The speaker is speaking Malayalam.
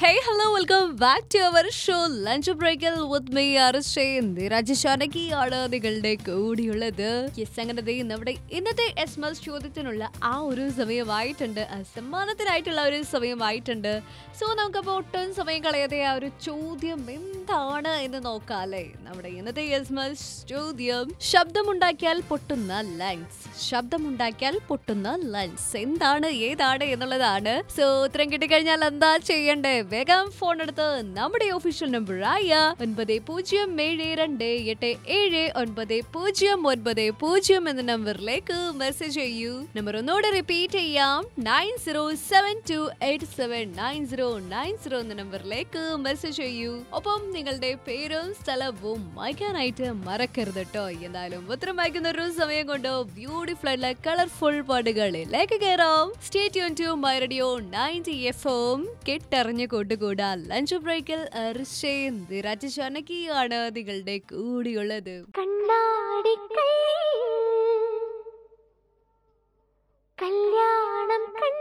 Hey, hello, welcome back to our show Lunch Breakil with me, Arushay. രാജശാനകിയാണ് നിങ്ങളുടെ കൂടിയുള്ളത്. യെസ്, അങ്ങനെ നമ്മുടെ ഇന്നത്തെ എസ്മസ് ചോദ്യത്തിനുള്ള ആ ഒരു സമയമായിട്ടുണ്ട്, സമ്മാനത്തിനായിട്ടുള്ള ഒരു സമയമായിട്ടുണ്ട്. സോ നമുക്കപ്പോൾ ഒട്ടും സമയം കളയാതെ ആ ഒരു ചോദ്യം എന്താണ് എന്ന് നോക്കാം അല്ലേ. നമ്മുടെ ഇന്നത്തെ എസ്മസ് ചോദ്യം, ശബ്ദമുണ്ടാക്കിയാൽ പൊട്ടുന്ന ലങ്സ്. ശബ്ദമുണ്ടാക്കിയാൽ പൊട്ടുന്ന ലങ്സ് എന്താണ്, ഏതാണ് എന്നുള്ളതാണ്. സോ ഉത്തരം കിട്ടിക്കഴിഞ്ഞാൽ എന്താ ചെയ്യണ്ടേ? വേഗം ഫോൺ എടുത്ത് നമ്മുടെ ഒഫീഷ്യൽ നമ്പറായ 9072879090 എന്ന നമ്പറിലേക്ക് മെസ്സേജ് ചെയ്യൂ. നമ്പർ ഒന്നുകൂടെ റിപ്പീറ്റ് ചെയ്യാം, 9072879090 എന്ന നമ്പറിലേക്ക് മെസ്സേജ് ചെയ്യൂ. ഒപ്പം നിങ്ങളുടെ പേരും സ്ഥലവും വായിക്കാനായിട്ട് മറക്കരുത് കേട്ടോ. എന്തായാലും ഉത്തരം വായിക്കുന്ന ഒരു സമയം കൊണ്ട് ബ്യൂട്ടിഫുൾ ആയിട്ടുള്ള കളർഫുൾ പാട്ടുകളിലേക്ക് കയറാം. Stay tune to my radio 90 FM. കെട്ടറിഞ്ഞ കൂട്ടുകൂടാ lunch ബ്രേക്കിൽ രാജശാനകിയാണ് നിങ്ങളുടെ കൂടിയുള്ളത്. കണ്ണാടി കല്യാണം